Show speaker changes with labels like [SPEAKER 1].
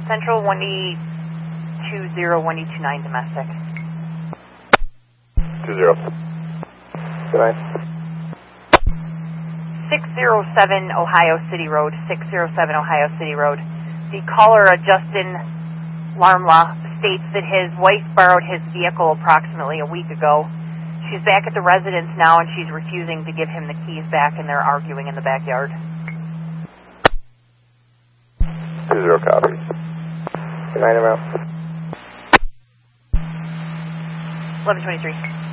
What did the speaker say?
[SPEAKER 1] Central 1D20, 1D29 domestic.
[SPEAKER 2] 20. Good night.
[SPEAKER 1] 607 Ohio City Road, 607 Ohio City Road. The caller, Justin Larmla, states that his wife borrowed his vehicle approximately a week ago. She's back at the residence now and she's refusing to give him the keys back and they're arguing in the backyard.
[SPEAKER 2] 20 copies. Good night, I'm out.
[SPEAKER 1] 1123.